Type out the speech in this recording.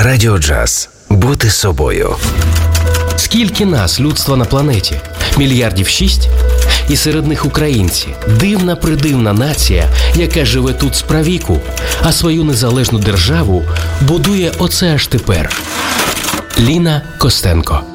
Радіо Джаз. Бути собою. Скільки нас, людства на планеті? Мільярдів 6? І серед них українці. Дивна-придивна нація, яка живе тут справіку, а свою незалежну державу будує оце аж тепер. Ліна Костенко.